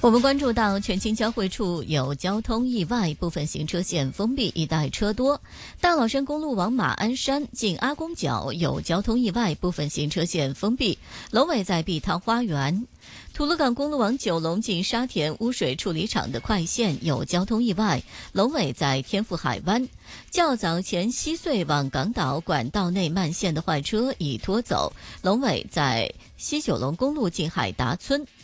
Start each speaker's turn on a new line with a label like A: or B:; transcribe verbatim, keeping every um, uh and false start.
A: 我们关注到全清交汇处有交通意外，部分行车线封闭，一带车多。大老山公路往马鞍山近阿公角有交通意外，部分行车线封闭。龙尾在碧汤花园。吐露港公路往九龙近沙田污水处理厂的快线有交通意外，龙尾在天富海湾。较早前西隧往港岛管道内慢线的坏车已拖走，龙尾在西九龙公路近海达村。